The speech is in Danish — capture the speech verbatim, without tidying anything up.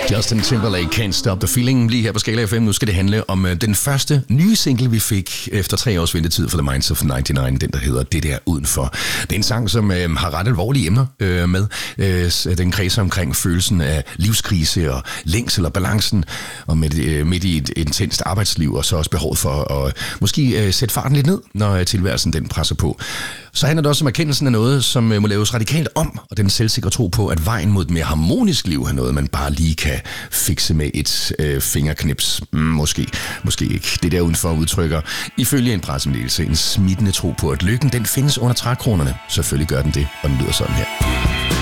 Justin Timberlake, Can't Stop the Feeling, lige her på Skala F M. Nu skal det handle om uh, den første nye single, vi fik efter tre års ventetid for The Minds of nioghalvfems, den der hedder Det der udenfor. Det er en sang, som uh, har ret alvorlige emner uh, med. Uh, den kredser omkring følelsen af livskrise og længsel og balancen, og midt, uh, midt i et intenst arbejdsliv, og så også behovet for at måske uh, sætte farten lidt ned, når uh, tilværelsen den presser på. Så handler det også om erkendelsen af noget, som uh, må laves radikalt om, og den selvsikre tro på, at vejen mod et mere harmonisk liv er noget, man bare lige kan fikse med et øh, fingerknips. Mm, måske, måske ikke. Det der udenfor udtrykker, ifølge en pressemeddelelse, en smittende tro på, at lykken den findes under trækronerne. Selvfølgelig gør den det, og den lyder sådan her.